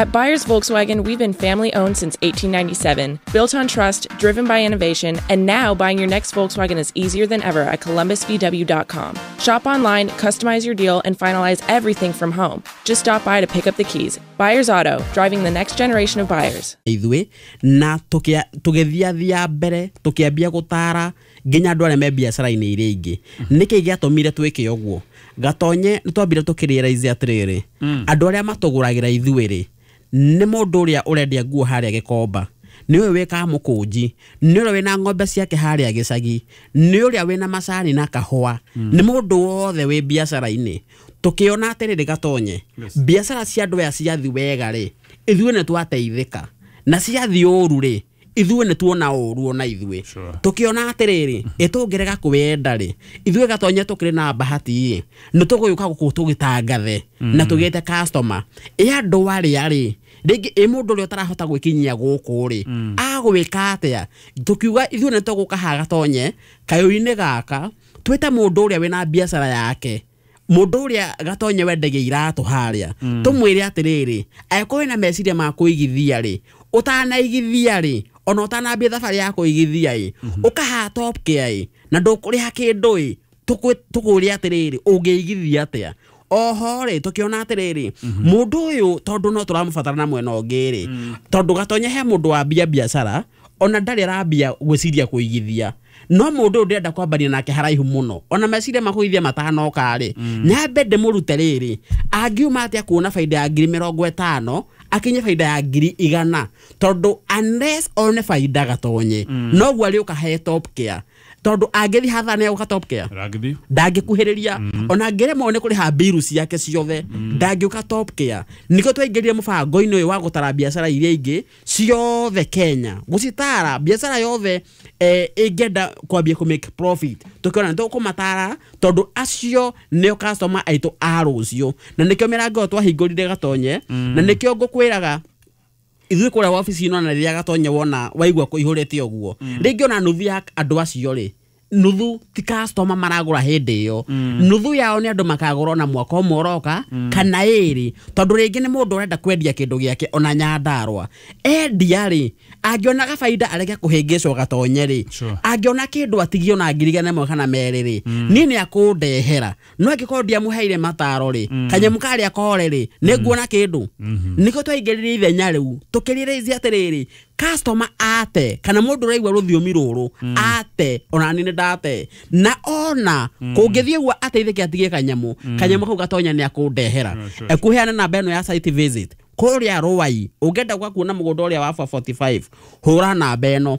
At Byers Volkswagen, we've been family-owned since 1897, built on trust, driven by innovation, and now buying your next Volkswagen is easier than ever at ColumbusVW.com. Shop online, customize your deal, and finalize everything from home. Just stop by to pick up the keys. Byers Auto, driving the next generation of buyers. Ithuĩ na tũgĩthiathia mbere tũkĩambia gũtara nginya andũ arĩa me biacara-inĩ iria ingĩ nĩkĩ gĩatũmire twĩke ũguo gatonye nĩtwambire tũkĩrealize atĩrĩrĩ andũ arĩa matũgũragĩra ithuĩ nĩ mũndũ ũrĩa ũrendia nguo harĩa Gĩkomba nĩwe wĩkaga mũkũnji nĩwe wĩna ng'ombe ciake harĩa gĩcagi nĩ ũrĩa wĩna macani na kahũa nĩ mũndũ wothe wĩ biacara-inĩ tũkĩona atĩrĩrĩ gatonye biacara cia andũ aya ciathi wega ithuĩ nĩ twateithĩka na ciathi ũru ithuĩ nĩ tuona ũru ona ithuĩ tũkĩona atĩrĩrĩ ĩtũngerega kwenda ithuĩ gatonye tũkĩrĩ na bahati nĩ tũgũyũka gũkũ tũgĩtangathe na tũgĩte customer andũ arĩa rĩngĩ mũndũ ũrĩa ũtarahota gwĩkinyia gũkũ agwĩka atĩa tũkiuga ithuĩ nĩ tũgũka ha gatonye kayũ-inĩ gaka twĩte mũndũ ũrĩa wĩna biacara yake mũndũ ũrĩa gatonye wendagia iratũ harĩa tũmwĩre atĩrĩrĩ angĩkorwo na meciria ma kũigithia ũtanaigithia ona ũtanambia thabarĩ ya kũigithia ũkaha Top Care na ndũkũrĩha kĩndũ tũkũria atĩrĩrĩ ũngĩigithia atĩa oho tũkĩona atĩrĩrĩ mũndũ ũyũ tondũ no tũramũbatara na mwena ũngĩ tondũ gatonye he mũndũ wa biacara ona ndarĩ arambia gwĩciria kũigithia no mũndũ ũyũ ndĩrenda kwambania nake haraihu mũno ona meciria ma kũigithia matanoka nyambe ndĩmũrute angiuma atĩa kuona baida ya 50,000 akinye baida ya 100,000 tondu unless one baida gatonye no gwa rĩũka he Top Care tondu angĩthi hatha nĩ ũka Top Care ndangĩkuhĩrĩria ona ngĩremwo nĩ kũrĩha biru ciake ciothe ndangĩũka Top Care nĩkĩo twaingĩrire mũbango-inĩ ũyũ wa gũtara biacara iria ingĩ ciothe Kenya gũcitara biacara yothe ĩngĩenda kwambia kũ make profit tũkĩona nĩ tũkũmatara tondu acio nĩo customer aitũ a rũciũ na nĩkĩo mĩrango twahingũrire gatonye na nĩkĩo ngũkwĩraga ithuĩ kũrĩa wabici ĩno na rĩrĩa gatonye wona waigua kũihũrĩte ũguo rĩngĩ ona nuthu ya andũ acio nuthu ti customer maragũra hĩndĩ ĩyo nuthu yao nĩ andũ makagũra na mwaka ũmwe ũroka kana ĩrĩ tondu rĩngĩ nĩ mũndũ ũrenda kwendia kĩndũ gĩake ona Nyandarua endia angĩona gabaida areke kũhĩngĩcwo gatonye angĩona kĩndũ atigio na 1,000 kana 2 niĩ nĩ akũndehera no angĩkorwo ndiamũheire mataro kanyamũ karĩa kore nĩ nguona kĩndũ nĩkĩo twaingĩrire ithenya rĩu tũkĩrĩrĩizie atĩrĩrĩ customer ate kana mũndũ ũraigua rũthiomi rũrũ ate ona nĩ ndate na ona kũngĩthiĩ ũguo ateithĩke atige kanyamũ kau gatonye nĩ akũndehera ekuheana namba ĩno ya site visit kũrĩa Rũai ũngĩenda kuona mũgũnda ũrĩa wa 45 hũra namba ĩno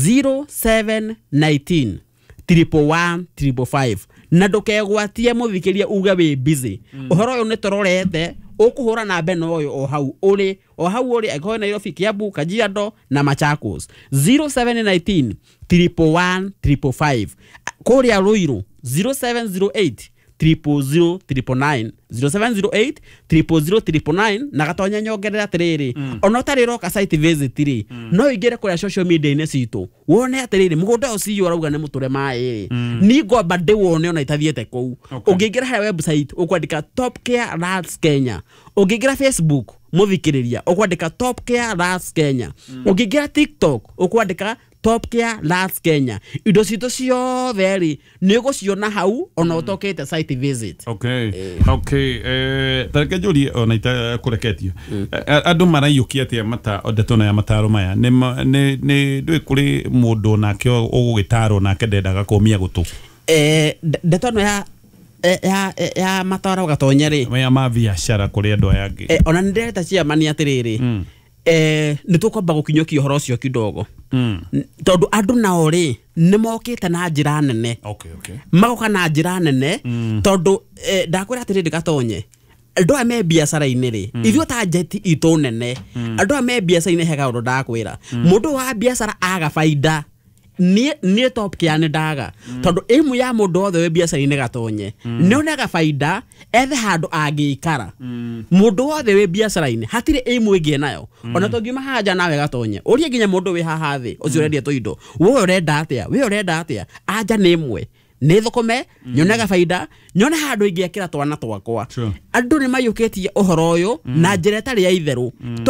0719 111 555 na ndũkegwatie mũthikĩria uga wĩ busy ũhoro ũyũ nĩ tũrorete ũkũhũra namba ĩno o hau ũrĩ angĩkorwo Nairobi, Kiambu, Kajiado na Machakos 0719 111 555 kũrĩa Ruiru 0708 000 999 0708 000 999 na gatonye nyongerera atĩrĩrĩ ona ũtarĩ roka site visit no ingĩre kũrĩa social media-inĩ citũ wone atĩrĩrĩ mũgũnda ũcio ũrauga nĩ mũtũre maĩ ni ngomba ndĩwone ona itathiĩte kũu ũngĩingĩra harĩa website ũkwandĩka Top Care Rats Kenya ũngĩingĩra Facebook mũthikĩrĩria ũkwandĩka Top Care Rats Kenya ũngĩingĩra TikTok ũkwandĩka Top Care Rats Kenya indo citũ ciothe nĩ ũgũciona hau ona ũtokete site visit tareke njũrie ona itakũreketio andũ maraiyũkia atĩa ndeto ya mataro maya nĩ ndũĩ kũrĩ mũndũ nake ũgũgĩtarwo nake ndendaga kũmia gũtũ ndeto no ya mataro gatonye ya ma biacara kũrĩ andũ aya angĩ ona nĩ ndĩreta ciamania atĩrĩrĩ nĩ tũkwamba gũkinyũkia ũhoro ũcio kidogo tondu andũ nao nĩ mokĩte na njĩra nene magoka na njĩra nene tondu ndakwĩra atĩrĩrĩ gatonye andũ aya me biacara-inĩ ithuĩ ta jet itũ nene andũ aya me biacara-inĩ hega ũndũ ndakwĩra mũndũ wa biacara aga baida nie Top Care nĩ ndaga tondu ĩmwe ya mũndũ wothe wĩ biacara-inĩ gatonye nĩ onaga baida ethe handũ angĩikara mũndũ wothe wĩ biacara-inĩ hatirĩ ĩmwe ĩngĩ nayo ona tũngiuma haja nawe gatonye ũrie nginya mũndũ wĩ haha thĩ ũcio ũrendia tũindo we ũrenda atĩa anja nĩ ĩmwe nĩ thũkũme nyonaga baida nyone handũ ingĩakĩra twana twakwa andũ nĩ maiyũkĩtie ũhoro ũyũ na njĩra ĩtarĩ ya itherũ